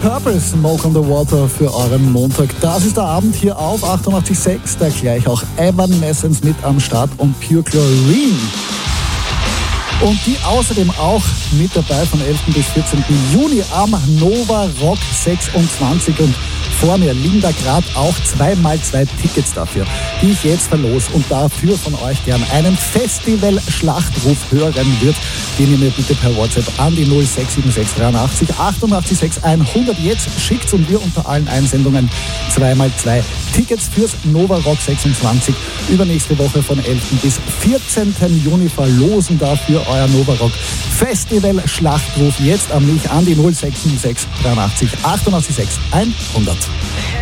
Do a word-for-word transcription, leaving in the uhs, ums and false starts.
Purple, Smoke on the Water für euren Montag. Das ist der Abend hier auf achtundachtzig Komma sechs, da gleich auch Evanescence mit am Start und Pure Chlorine. Und die außerdem auch mit dabei von elften bis vierzehnten Juni am Nova Rock sechsundzwanzig. Und vor mir liegen da gerade auch zwei mal zwei Tickets dafür, die ich jetzt verlose und dafür von euch gern einen Festival-Schlachtruf hören wird, den ihr mir bitte per WhatsApp an die null sechs sieben sechs dreiundachtzig achtundachtzig sechs hundert jetzt schickt und wir unter allen Einsendungen zwei mal zwei Tickets fürs Nova Rock sechsundzwanzig übernächste Woche von elften bis vierzehnten Juni verlosen dafür euer Nova Rock Festival Schlachtruf jetzt an mich an die null sechs sieben sechs dreiundachtzig achtundachtzig sechs hundert.